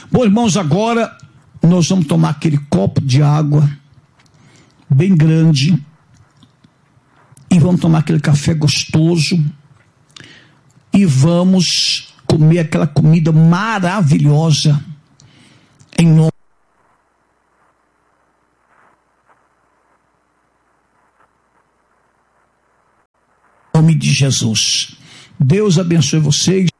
Bom, irmãos, agora nós vamos tomar aquele copo de água bem grande e vamos tomar aquele café gostoso e vamos comer aquela comida maravilhosa em nome de Jesus. Deus abençoe vocês.